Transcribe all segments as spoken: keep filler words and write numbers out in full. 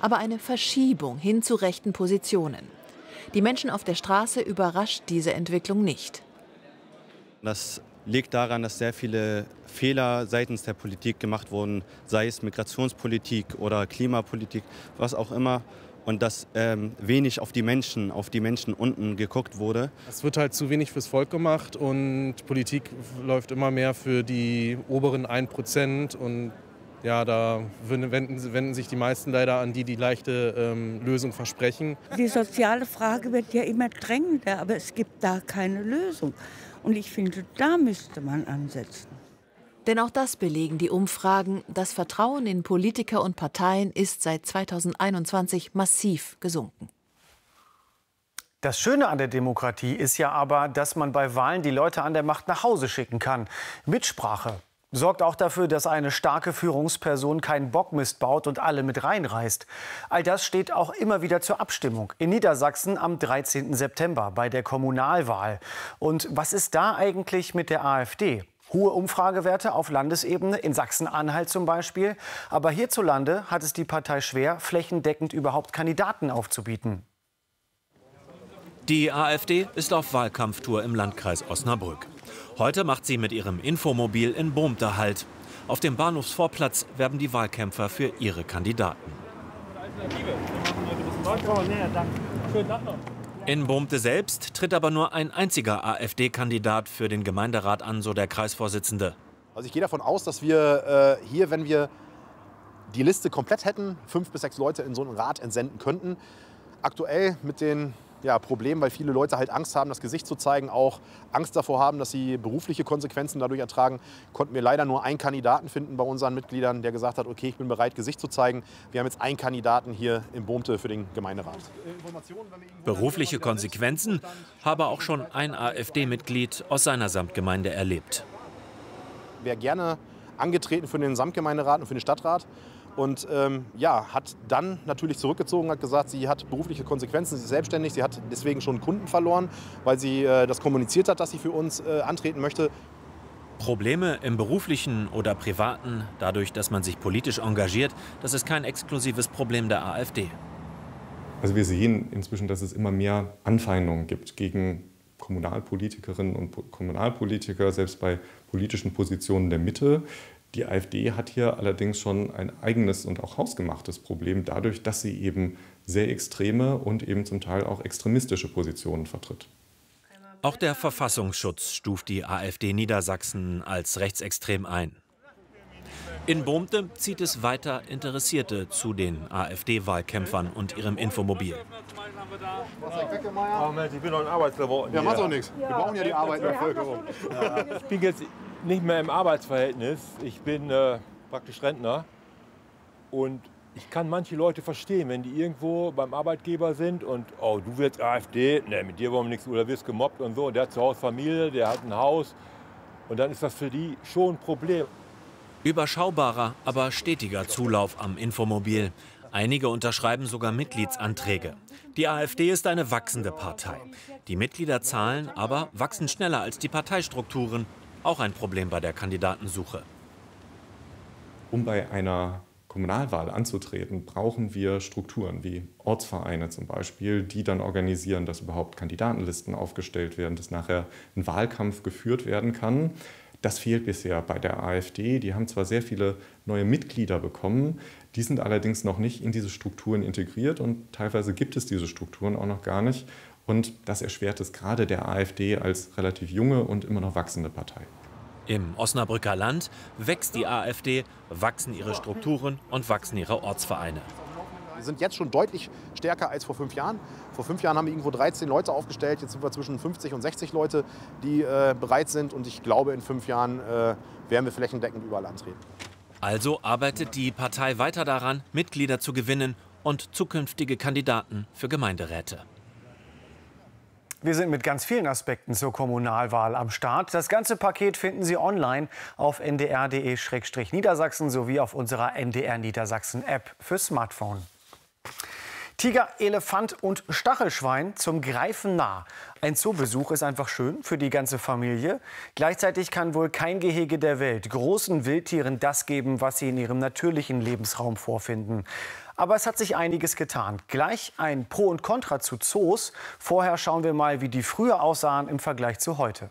aber eine Verschiebung hin zu rechten Positionen. Die Menschen auf der Straße überrascht diese Entwicklung nicht. Das liegt daran, dass sehr viele Fehler seitens der Politik gemacht wurden, sei es Migrationspolitik oder Klimapolitik, was auch immer. Und dass ähm, wenig auf die Menschen, auf die Menschen unten geguckt wurde. Es wird halt zu wenig fürs Volk gemacht und Politik läuft immer mehr für die oberen ein Prozent. Und ja, da wenden, wenden sich die meisten leider an die, die leichte ähm, Lösung versprechen. Die soziale Frage wird ja immer drängender, aber es gibt da keine Lösung. Und ich finde, da müsste man ansetzen. Denn auch das belegen die Umfragen. Das Vertrauen in Politiker und Parteien ist seit zweitausendeinundzwanzig massiv gesunken. Das Schöne an der Demokratie ist ja aber, dass man bei Wahlen die Leute an der Macht nach Hause schicken kann. Mitsprache sorgt auch dafür, dass eine starke Führungsperson keinen Bockmist baut und alle mit reinreißt. All das steht auch immer wieder zur Abstimmung. In Niedersachsen am dreizehnten September bei der Kommunalwahl. Und was ist da eigentlich mit der AfD? Hohe Umfragewerte auf Landesebene, in Sachsen-Anhalt zum Beispiel. Aber hierzulande hat es die Partei schwer, flächendeckend überhaupt Kandidaten aufzubieten. Die AfD ist auf Wahlkampftour im Landkreis Osnabrück. Heute macht sie mit ihrem Infomobil in Bohmte Halt. Auf dem Bahnhofsvorplatz werben die Wahlkämpfer für ihre Kandidaten. In Bohmte selbst tritt aber nur ein einziger AfD-Kandidat für den Gemeinderat an, so der Kreisvorsitzende. Also ich gehe davon aus, dass wir äh, hier, wenn wir die Liste komplett hätten, fünf bis sechs Leute in so einen Rat entsenden könnten. Aktuell mit den ja, Problemen, weil viele Leute halt Angst haben, das Gesicht zu zeigen, auch Angst davor haben, dass sie berufliche Konsequenzen dadurch ertragen, konnten wir leider nur einen Kandidaten finden bei unseren Mitgliedern, der gesagt hat, okay, ich bin bereit, Gesicht zu zeigen. Wir haben jetzt einen Kandidaten hier in Bohmte für den Gemeinderat. Berufliche Konsequenzen habe auch schon ein AfD-Mitglied aus seiner Samtgemeinde erlebt. Wäre gerne angetreten für den Samtgemeinderat und für den Stadtrat. Und ähm, ja, hat dann natürlich zurückgezogen, hat gesagt, sie hat berufliche Konsequenzen, sie ist selbstständig, sie hat deswegen schon Kunden verloren, weil sie äh, das kommuniziert hat, dass sie für uns äh, antreten möchte. Probleme im beruflichen oder privaten, dadurch, dass man sich politisch engagiert, das ist kein exklusives Problem der AfD. Also wir sehen inzwischen, dass es immer mehr Anfeindungen gibt gegen Kommunalpolitikerinnen und Kommunalpolitiker, selbst bei politischen Positionen der Mitte. Die AfD hat hier allerdings schon ein eigenes und auch hausgemachtes Problem, dadurch, dass sie eben sehr extreme und eben zum Teil auch extremistische Positionen vertritt. Auch der Verfassungsschutz stuft die AfD Niedersachsen als rechtsextrem ein. In Bohmte zieht es weiter Interessierte zu den AfD-Wahlkämpfern und ihrem Infomobil. Oh Mensch, ich bin noch ein Arbeitsloser. Ja, macht doch nichts. Wir brauchen ja die Arbeit in der Bevölkerung. Ich bin jetzt nicht mehr im Arbeitsverhältnis. Ich bin äh, praktisch Rentner. Und ich kann manche Leute verstehen, wenn die irgendwo beim Arbeitgeber sind und oh, du wirst AfD, ne, mit dir wollen wir nichts, oder wirst gemobbt und so. Und der hat zu Hause Familie, der hat ein Haus. Und dann ist das für die schon ein Problem. Überschaubarer, aber stetiger Zulauf am Infomobil. Einige unterschreiben sogar Mitgliedsanträge. Die AfD ist eine wachsende Partei. Die Mitgliederzahlen aber wachsen schneller als die Parteistrukturen. Auch ein Problem bei der Kandidatensuche. Um bei einer Kommunalwahl anzutreten, brauchen wir Strukturen wie Ortsvereine zum Beispiel, die dann organisieren, dass überhaupt Kandidatenlisten aufgestellt werden, dass nachher ein Wahlkampf geführt werden kann. Das fehlt bisher bei der AfD. Die haben zwar sehr viele neue Mitglieder bekommen, die sind allerdings noch nicht in diese Strukturen integriert und teilweise gibt es diese Strukturen auch noch gar nicht. Und das erschwert es gerade der AfD als relativ junge und immer noch wachsende Partei. Im Osnabrücker Land wächst die AfD, wachsen ihre Strukturen und wachsen ihre Ortsvereine. Wir sind jetzt schon deutlich stärker als vor fünf Jahren. Vor fünf Jahren haben wir irgendwo dreizehn Leute aufgestellt. Jetzt sind wir zwischen fünfzig und sechzig Leute, die äh, bereit sind. Und ich glaube, in fünf Jahren äh, werden wir flächendeckend überall antreten. Also arbeitet die Partei weiter daran, Mitglieder zu gewinnen und zukünftige Kandidaten für Gemeinderäte. Wir sind mit ganz vielen Aspekten zur Kommunalwahl am Start. Das ganze Paket finden Sie online auf n d r punkt d e slash niedersachsen sowie auf unserer N D R Niedersachsen App für Smartphone. Tiger, Elefant und Stachelschwein zum Greifen nah. Ein Zoobesuch ist einfach schön für die ganze Familie. Gleichzeitig kann wohl kein Gehege der Welt großen Wildtieren das geben, was sie in ihrem natürlichen Lebensraum vorfinden. Aber es hat sich einiges getan. Gleich ein Pro und Contra zu Zoos. Vorher schauen wir mal, wie die früher aussahen im Vergleich zu heute.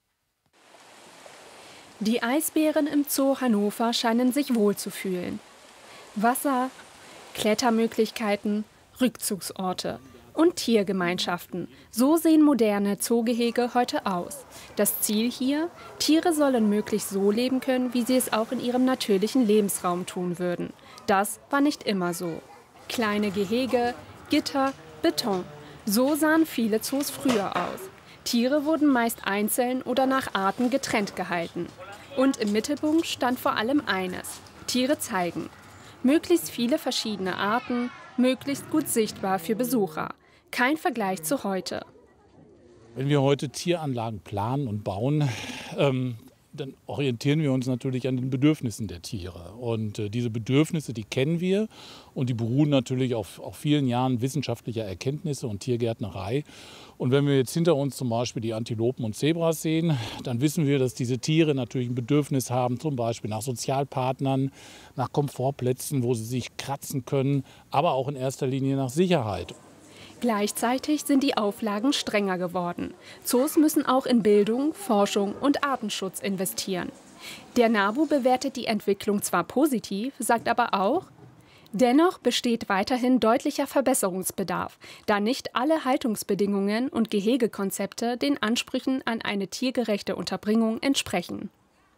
Die Eisbären im Zoo Hannover scheinen sich wohl zu fühlen. Wasser, Klettermöglichkeiten, Rückzugsorte und Tiergemeinschaften. So sehen moderne Zoogehege heute aus. Das Ziel hier: Tiere sollen möglichst so leben können, wie sie es auch in ihrem natürlichen Lebensraum tun würden. Das war nicht immer so. Kleine Gehege, Gitter, Beton. So sahen viele Zoos früher aus. Tiere wurden meist einzeln oder nach Arten getrennt gehalten. Und im Mittelpunkt stand vor allem eines: Tiere zeigen. Möglichst viele verschiedene Arten, möglichst gut sichtbar für Besucher. Kein Vergleich zu heute. Wenn wir heute Tieranlagen planen und bauen, ähm, dann orientieren wir uns natürlich an den Bedürfnissen der Tiere. Und äh, diese Bedürfnisse, die kennen wir und die beruhen natürlich auf, auf vielen Jahren wissenschaftlicher Erkenntnisse und Tiergärtnerei. Und wenn wir jetzt hinter uns zum Beispiel die Antilopen und Zebras sehen, dann wissen wir, dass diese Tiere natürlich ein Bedürfnis haben, zum Beispiel nach Sozialpartnern, nach Komfortplätzen, wo sie sich kratzen können, aber auch in erster Linie nach Sicherheit. Gleichzeitig sind die Auflagen strenger geworden. Zoos müssen auch in Bildung, Forschung und Artenschutz investieren. Der NABU bewertet die Entwicklung zwar positiv, sagt aber auch: Dennoch besteht weiterhin deutlicher Verbesserungsbedarf, da nicht alle Haltungsbedingungen und Gehegekonzepte den Ansprüchen an eine tiergerechte Unterbringung entsprechen.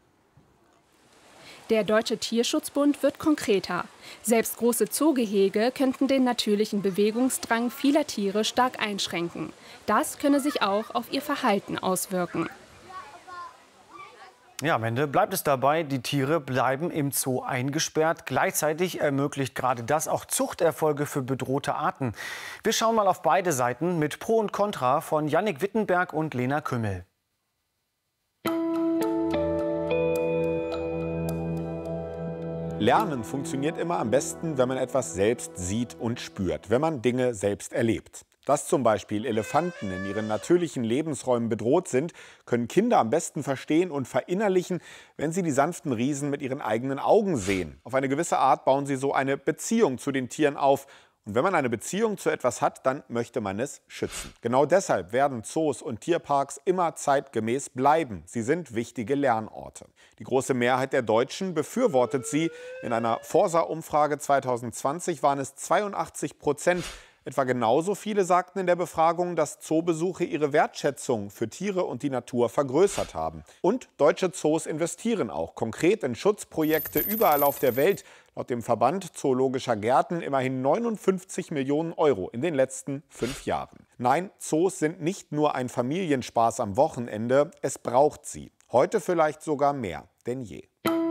Der Deutsche Tierschutzbund wird konkreter. Selbst große Zoogehege könnten den natürlichen Bewegungsdrang vieler Tiere stark einschränken. Das könne sich auch auf ihr Verhalten auswirken. Ja, am Ende bleibt es dabei, die Tiere bleiben im Zoo eingesperrt. Gleichzeitig ermöglicht gerade das auch Zuchterfolge für bedrohte Arten. Wir schauen mal auf beide Seiten mit Pro und Contra von Jannik Wittenberg und Lena Kümmel. Lernen funktioniert immer am besten, wenn man etwas selbst sieht und spürt, wenn man Dinge selbst erlebt. Dass zum Beispiel Elefanten in ihren natürlichen Lebensräumen bedroht sind, können Kinder am besten verstehen und verinnerlichen, wenn sie die sanften Riesen mit ihren eigenen Augen sehen. Auf eine gewisse Art bauen sie so eine Beziehung zu den Tieren auf. Und wenn man eine Beziehung zu etwas hat, dann möchte man es schützen. Genau deshalb werden Zoos und Tierparks immer zeitgemäß bleiben. Sie sind wichtige Lernorte. Die große Mehrheit der Deutschen befürwortet sie. In einer Forsa-Umfrage zweitausendzwanzig waren es zweiundachtzig Prozent. Etwa genauso viele sagten in der Befragung, dass Zoobesuche ihre Wertschätzung für Tiere und die Natur vergrößert haben. Und deutsche Zoos investieren auch konkret in Schutzprojekte überall auf der Welt. Laut dem Verband Zoologischer Gärten immerhin neunundfünfzig Millionen Euro in den letzten fünf Jahren. Nein, Zoos sind nicht nur ein Familienspaß am Wochenende, es braucht sie. Heute vielleicht sogar mehr denn je.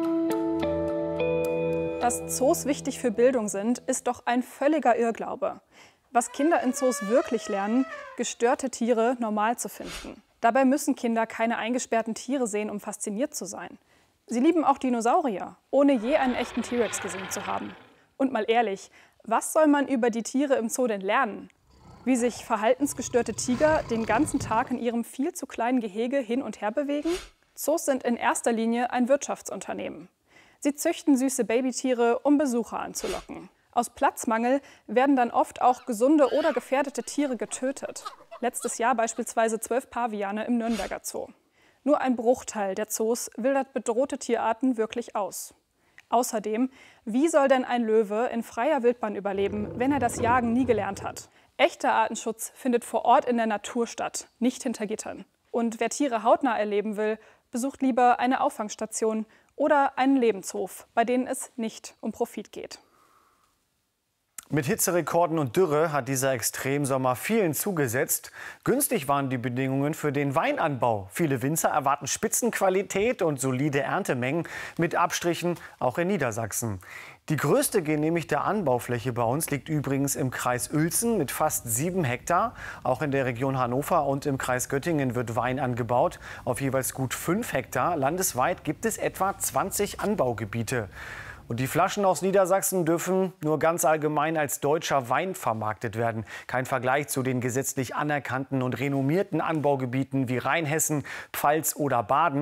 Dass Zoos wichtig für Bildung sind, ist doch ein völliger Irrglaube. Was Kinder in Zoos wirklich lernen: gestörte Tiere normal zu finden. Dabei müssen Kinder keine eingesperrten Tiere sehen, um fasziniert zu sein. Sie lieben auch Dinosaurier, ohne je einen echten T-Rex gesehen zu haben. Und mal ehrlich, was soll man über die Tiere im Zoo denn lernen? Wie sich verhaltensgestörte Tiger den ganzen Tag in ihrem viel zu kleinen Gehege hin und her bewegen? Zoos sind in erster Linie ein Wirtschaftsunternehmen. Sie züchten süße Babytiere, um Besucher anzulocken. Aus Platzmangel werden dann oft auch gesunde oder gefährdete Tiere getötet. Letztes Jahr beispielsweise zwölf Paviane im Nürnberger Zoo. Nur ein Bruchteil der Zoos wildert bedrohte Tierarten wirklich aus. Außerdem, wie soll denn ein Löwe in freier Wildbahn überleben, wenn er das Jagen nie gelernt hat? Echter Artenschutz findet vor Ort in der Natur statt, nicht hinter Gittern. Und wer Tiere hautnah erleben will, besucht lieber eine Auffangstation oder einen Lebenshof, bei denen es nicht um Profit geht. Mit Hitzerekorden und Dürre hat dieser Extremsommer vielen zugesetzt. Günstig waren die Bedingungen für den Weinanbau. Viele Winzer erwarten Spitzenqualität und solide Erntemengen mit Abstrichen auch in Niedersachsen. Die größte genehmigte Anbaufläche bei uns liegt übrigens im Kreis Uelzen mit fast sieben Hektar. Auch in der Region Hannover und im Kreis Göttingen wird Wein angebaut, auf jeweils gut fünf Hektar. Landesweit gibt es etwa zwanzig Anbaugebiete. Und die Flaschen aus Niedersachsen dürfen nur ganz allgemein als deutscher Wein vermarktet werden. Kein Vergleich zu den gesetzlich anerkannten und renommierten Anbaugebieten wie Rheinhessen, Pfalz oder Baden.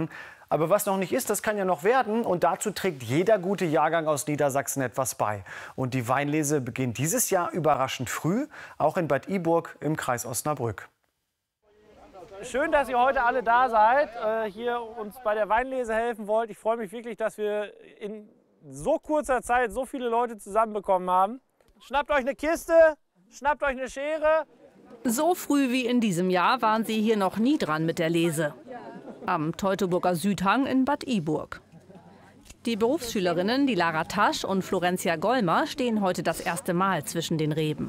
Aber was noch nicht ist, das kann ja noch werden. Und dazu trägt jeder gute Jahrgang aus Niedersachsen etwas bei. Und die Weinlese beginnt dieses Jahr überraschend früh, auch in Bad Iburg im Kreis Osnabrück. Schön, dass ihr heute alle da seid, äh, hier uns bei der Weinlese helfen wollt. Ich freue mich wirklich, dass wir in so kurzer Zeit so viele Leute zusammenbekommen haben. Schnappt euch eine Kiste, schnappt euch eine Schere. So früh wie in diesem Jahr waren sie hier noch nie dran mit der Lese. Am Teutoburger Südhang in Bad Iburg. Die Berufsschülerinnen, die Lara Tasch und Florencia Golmer, stehen heute das erste Mal zwischen den Reben.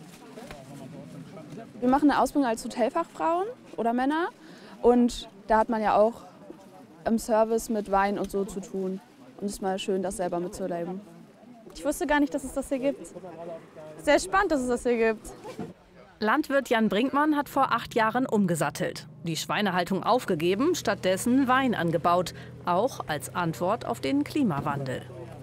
Wir machen eine Ausbildung als Hotelfachfrauen oder Männer. Und da hat man ja auch im Service mit Wein und so zu tun. Und es ist mal schön, das selber mitzuerleben. Ich wusste gar nicht, dass es das hier gibt. Sehr spannend, dass es das hier gibt. Landwirt Jan Brinkmann hat vor acht Jahren umgesattelt. Die Schweinehaltung aufgegeben, stattdessen Wein angebaut. Auch als Antwort auf den Klimawandel.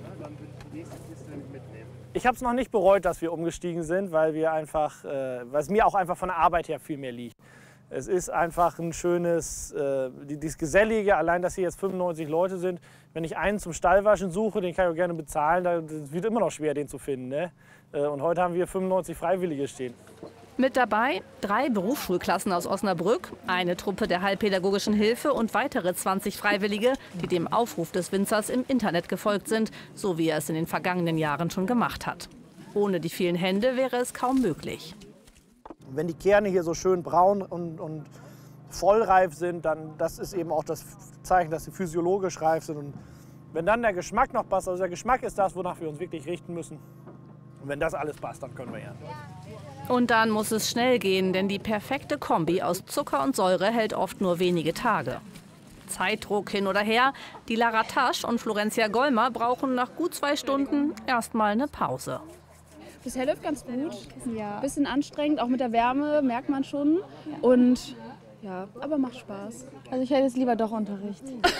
Ich habe es noch nicht bereut, dass wir umgestiegen sind, weil, wir einfach, äh, weil es mir auch einfach von der Arbeit her viel mehr liegt. Es ist einfach ein schönes, äh, dieses Gesellige, allein, dass hier jetzt fünfundneunzig Leute sind. Wenn ich einen zum Stallwaschen suche, den kann ich auch gerne bezahlen, dann wird immer noch schwer, den zu finden. Ne? Und heute haben wir fünfundneunzig Freiwillige stehen. Mit dabei drei Berufsschulklassen aus Osnabrück, eine Truppe der Heilpädagogischen Hilfe und weitere zwanzig Freiwillige, die dem Aufruf des Winzers im Internet gefolgt sind, so wie er es in den vergangenen Jahren schon gemacht hat. Ohne die vielen Hände wäre es kaum möglich. Wenn die Kerne hier so schön braun und, und vollreif sind, dann das ist eben auch das Zeichen, dass sie physiologisch reif sind. Und wenn dann der Geschmack noch passt, also der Geschmack ist das, wonach wir uns wirklich richten müssen. Und wenn das alles passt, dann können wir ernten. Und dann muss es schnell gehen, denn die perfekte Kombi aus Zucker und Säure hält oft nur wenige Tage. Zeitdruck hin oder her, die Lara Tasch und Florencia Golmer brauchen nach gut zwei Stunden erstmal eine Pause. Bisher läuft ganz gut. Ja. Bisschen anstrengend, auch mit der Wärme, merkt man schon. Und ja, aber macht Spaß. Also ich hätte jetzt lieber doch Unterricht.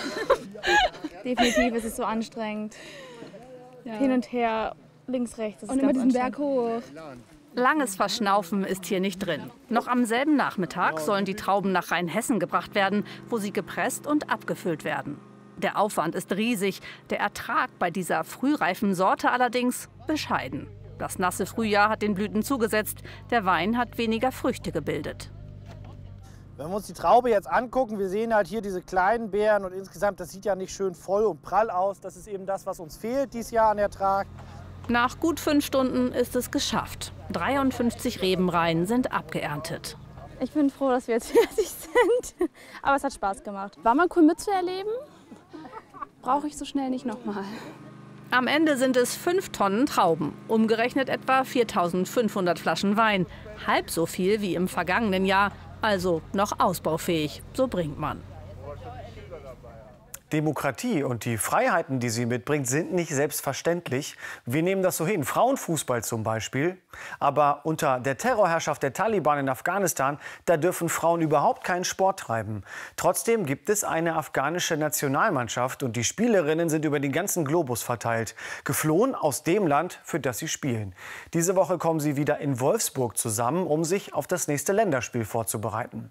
Definitiv ist es so anstrengend. Ja. Hin und her, links, rechts. Das und ist immer ganz diesen Berg hoch. Langes Verschnaufen ist hier nicht drin. Noch am selben Nachmittag sollen die Trauben nach Rheinhessen gebracht werden, wo sie gepresst und abgefüllt werden. Der Aufwand ist riesig, der Ertrag bei dieser frühreifen Sorte allerdings bescheiden. Das nasse Frühjahr hat den Blüten zugesetzt, der Wein hat weniger Früchte gebildet. Wenn wir uns die Traube jetzt angucken, wir sehen halt hier diese kleinen Beeren und insgesamt, das sieht ja nicht schön voll und prall aus. Das ist eben das, was uns fehlt dieses Jahr an Ertrag. Nach gut fünf Stunden ist es geschafft. dreiundfünfzig Rebenreihen sind abgeerntet. Ich bin froh, dass wir jetzt fertig sind. Aber es hat Spaß gemacht. War mal cool mitzuerleben. Brauche ich so schnell nicht nochmal. Am Ende sind es fünf Tonnen Trauben, umgerechnet etwa viertausendfünfhundert Flaschen Wein. Halb so viel wie im vergangenen Jahr, also noch ausbaufähig, so Brinkmann. Demokratie und die Freiheiten, die sie mitbringt, sind nicht selbstverständlich. Wir nehmen das so hin, Frauenfußball zum Beispiel. Aber unter der Terrorherrschaft der Taliban in Afghanistan, da dürfen Frauen überhaupt keinen Sport treiben. Trotzdem gibt es eine afghanische Nationalmannschaft und die Spielerinnen sind über den ganzen Globus verteilt. Geflohen aus dem Land, für das sie spielen. Diese Woche kommen sie wieder in Wolfsburg zusammen, um sich auf das nächste Länderspiel vorzubereiten.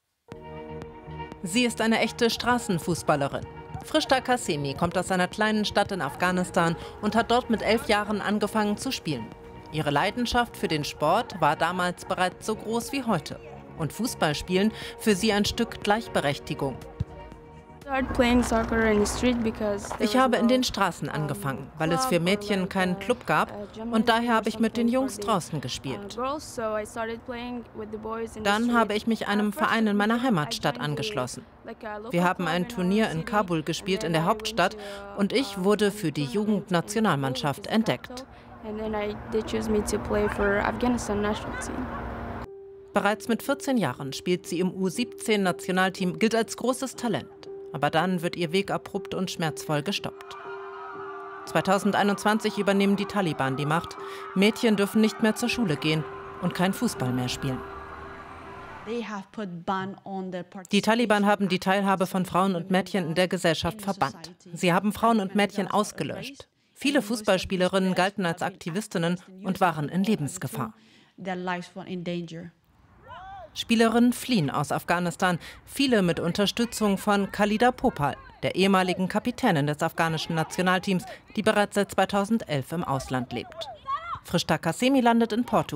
Sie ist eine echte Straßenfußballerin. Frishta Qasemi kommt aus einer kleinen Stadt in Afghanistan und hat dort mit elf Jahren angefangen zu spielen. Ihre Leidenschaft für den Sport war damals bereits so groß wie heute. Und Fußballspielen für sie ein Stück Gleichberechtigung. Ich habe in den Straßen angefangen, weil es für Mädchen keinen Club gab und daher habe ich mit den Jungs draußen gespielt. Dann habe ich mich einem Verein in meiner Heimatstadt angeschlossen. Wir haben ein Turnier in Kabul gespielt, in der Hauptstadt, und ich wurde für die Jugendnationalmannschaft entdeckt. Bereits mit vierzehn Jahren spielt sie im U siebzehn Nationalteam, gilt als großes Talent. Aber dann wird ihr Weg abrupt und schmerzvoll gestoppt. zweitausendeinundzwanzig übernehmen die Taliban die Macht. Mädchen dürfen nicht mehr zur Schule gehen und kein Fußball mehr spielen. Die Taliban haben die Teilhabe von Frauen und Mädchen in der Gesellschaft verbannt. Sie haben Frauen und Mädchen ausgelöscht. Viele Fußballspielerinnen galten als Aktivistinnen und waren in Lebensgefahr. Spielerinnen fliehen aus Afghanistan, viele mit Unterstützung von Khalida Popal. der ehemaligen Kapitänin des afghanischen Nationalteams, die bereits seit zweitausendelf im Ausland lebt. Frishtaq Qasemi landet in Portugal.